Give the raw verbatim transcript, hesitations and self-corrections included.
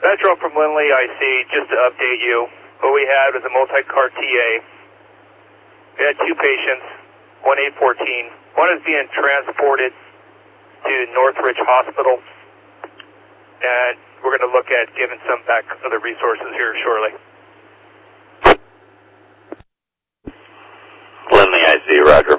Metro from Lindley, I see, just to update you, what we had was a multi-car T A. We had two patients, one eight fourteen. One is being transported to Northridge Hospital, and we're going to look at giving some back other resources here shortly. Lindley, I see, Roger.